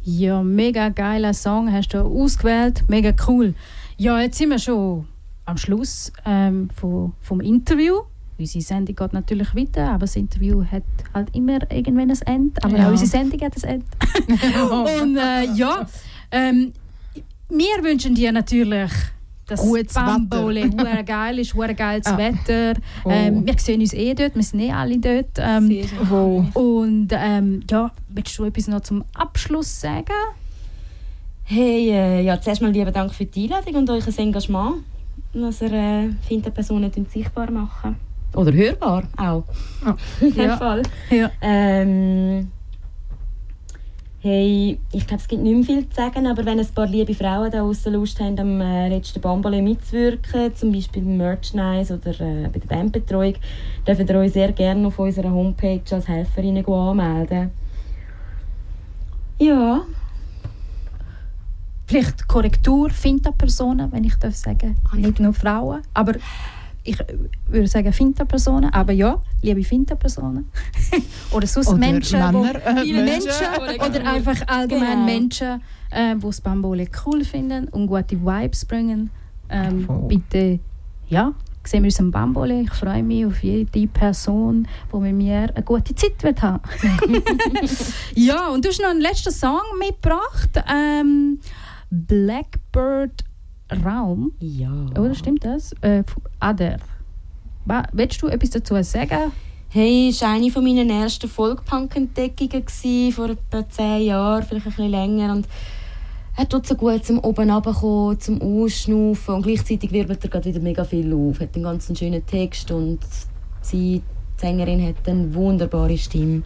Ja, mega geiler Song hast du ausgewählt, mega cool. Ja, jetzt sind wir schon am Schluss vom Interview. Unsere Sendung geht natürlich weiter, aber das Interview hat halt immer irgendwann ein Ende. Aber auch unsere Sendung hat ein Ende. Und wir wünschen dir natürlich, dass Bambole geil ist, geiles Wetter. Wir sehen uns dort, wir sind alle dort. Und willst du etwas noch zum Abschluss sagen? Hey, zuerst mal lieben Dank für die Einladung und euer Engagement, dass ihr Finta-Personen sichtbar machen. Oder hörbar auch. In dem Fall. Ja. Hey, ich glaube, es gibt nicht mehr viel zu sagen, aber wenn ein paar liebe Frauen da draussen Lust haben, am letzten Bambole mitzuwirken, zum Beispiel beim Merchandise oder bei der Bandbetreuung, dürft ihr euch sehr gerne auf unserer Homepage als Helferinnen anmelden. Ja. Vielleicht Korrektur, Finta-Personen, wenn ich darf sagen. Nicht nur Frauen, aber ich würde sagen Finta-Personen, aber ja, liebe Finta-Personen. Oder sonst oder Menschen, oder einfach allgemein Menschen, die das Bambole cool finden und gute Vibes bringen. Bitte, sehen wir uns am Bambole. Ich freue mich auf jede Person, die mit mir eine gute Zeit wird haben. Ja, und du hast noch einen letzten Song mitgebracht. Blackbird Raum. Ja. Oder stimmt das? Ader. Willst du etwas dazu sagen? Hey, das war eine meiner ersten Folkpunk-Entdeckungen vor etwa 10 Jahren, vielleicht ein bisschen länger. Und er tut so gut zum oben runterkommen, zum Ausschnaufen und gleichzeitig wirbelt er gerade wieder mega viel auf. Er hat einen ganz schönen Text und die Sängerin hat eine wunderbare Stimme.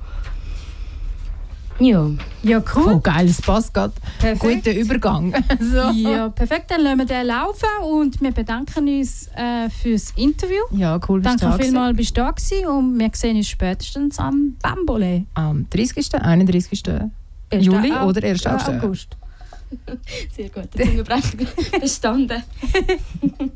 Ja, cool. Oh, geil, es passt gerade. Guter Übergang. So. Ja, perfekt. Dann lassen wir den laufen und wir bedanken uns fürs Interview. Ja, cool, bist du da. Danke vielmals, bist du da gewesen und wir sehen uns spätestens am Bambole. Am 30., 31. Juli oder 1. August. Sehr gut, der Zungenbrecher bestanden.